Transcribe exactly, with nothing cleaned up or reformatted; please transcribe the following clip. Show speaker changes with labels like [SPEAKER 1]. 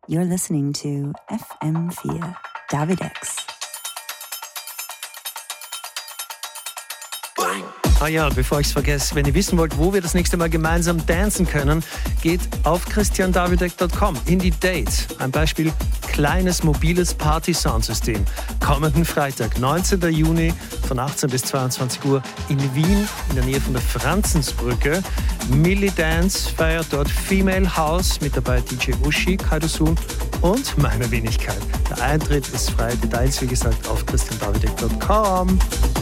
[SPEAKER 1] You're listening to F M vier, David X.
[SPEAKER 2] Ah ja, bevor ich es vergesse, wenn ihr wissen wollt, wo wir das nächste Mal gemeinsam tanzen können, geht auf christian davidek punkt com in die Date. Ein Beispiel, kleines mobiles Party-Soundsystem. Kommenden Freitag, neunzehnten Juni von achtzehn bis zweiundzwanzig Uhr in Wien, in der Nähe von der Franzensbrücke. Milli Dance feiert dort Female House, mit dabei D J Uschi, Kaido Soon und meine Wenigkeit. Der Eintritt ist frei, Details wie gesagt auf christian davidek punkt com.